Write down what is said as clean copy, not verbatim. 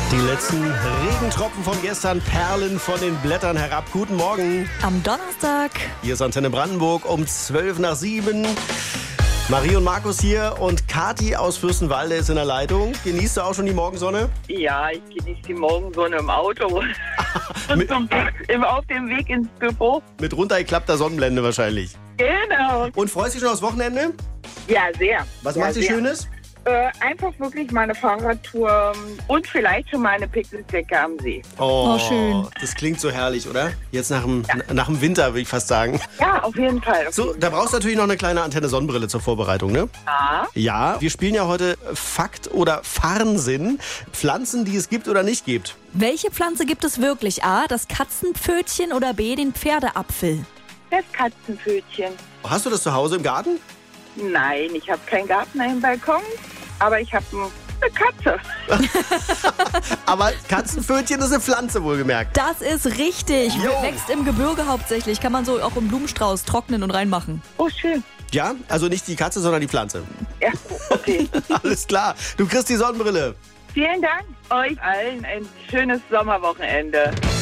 Die letzten Regentropfen von gestern perlen von den Blättern herab. Guten Morgen. Am Donnerstag. Hier ist Antenne Brandenburg um 6:12. Marie und Markus hier und Kathi aus Fürstenwalde ist in der Leitung. Genießt du auch schon die Morgensonne? Ja, ich genieße die Morgensonne im Auto und auf dem Weg ins Büro. Mit runtergeklappter Sonnenblende wahrscheinlich. Genau. Und freust dich schon aufs Wochenende? Ja, sehr. Was ja, macht sie sehr. Schönes? Einfach wirklich meine Fahrradtour und vielleicht schon meine Picknickdecke am See. Oh, schön. Das klingt so herrlich, oder? Jetzt nach dem Winter, würde ich fast sagen. Ja, auf jeden Fall. So, da brauchst du natürlich noch eine kleine Antenne-Sonnenbrille zur Vorbereitung, ne? Ja. Ja, wir spielen ja heute Fakt oder Farnsinn. Pflanzen, die es gibt oder nicht gibt. Welche Pflanze gibt es wirklich? A, das Katzenpfötchen oder B, den Pferdeapfel? Das Katzenpfötchen. Hast du das zu Hause im Garten? Nein, ich habe keinen Garten, einen Balkon, aber ich habe eine Katze. Aber Katzenpfötchen ist eine Pflanze, wohlgemerkt. Das ist richtig. Jo. Wächst im Gebirge hauptsächlich. Kann man so auch im Blumenstrauß trocknen und reinmachen. Oh, schön. Ja, also nicht die Katze, sondern die Pflanze. Ja, okay. Alles klar. Du kriegst die Sonnenbrille. Vielen Dank euch allen. Ein schönes Sommerwochenende.